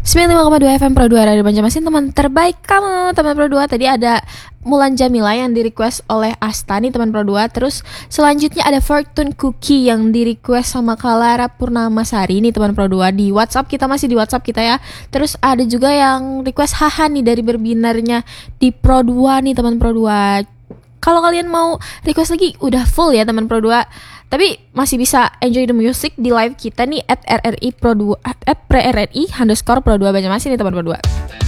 95,2 FM Pro 2 Radio Banjarmasin, teman terbaik kamu, teman Pro 2. Tadi ada Mulan Jamila yang di request oleh Astani, teman Pro 2. Terus selanjutnya ada Fortune Cookie yang di request sama Kalara Purnamasari nih, teman Pro 2. Di WhatsApp kita, masih di WhatsApp kita ya. Terus ada juga yang request Haha nih dari Berbinarnya di Pro 2 nih, teman Pro 2. Kalau kalian mau request lagi udah full ya, teman Pro 2. Tapi masih bisa enjoy the music di live kita nih @RRI Pro 2 @PRRI_Pro 2 Banjarmasin nih, teman Pro 2.